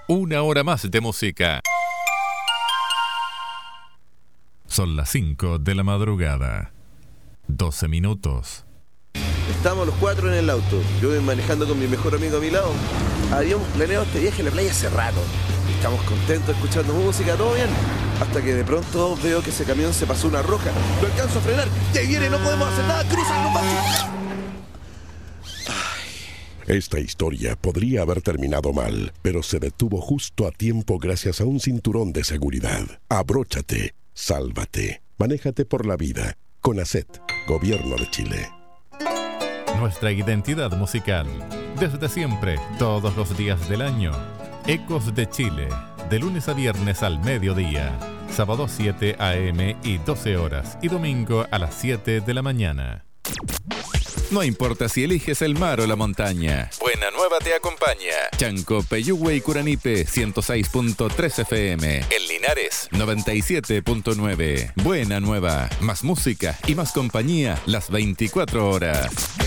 Una hora más de música. Son las 5 de la madrugada. 12 minutos. Estamos los cuatro en el auto. Yo voy manejando con mi mejor amigo a mi lado. Habíamos planeado este viaje a la playa hace rato. Estamos contentos escuchando música, todo bien. Hasta que de pronto veo que ese camión se pasó una roja. Lo alcanzo a frenar. Y ahí viene, no podemos hacer nada. Cruzan los machos. Esta historia podría haber terminado mal, pero se detuvo justo a tiempo gracias a un cinturón de seguridad. Abróchate, sálvate, manéjate por la vida. CONACET, Gobierno de Chile. Nuestra identidad musical, desde siempre, todos los días del año. Ecos de Chile, de lunes a viernes al mediodía, sábado 7 a.m. y 12 horas, y domingo a las 7 de la mañana. No importa si eliges el mar o la montaña, Buena Nueva te acompaña. Chanco, Peyúgue y Curanipe, 106.3 FM. En Linares, 97.9. Buena Nueva, más música y más compañía las 24 horas.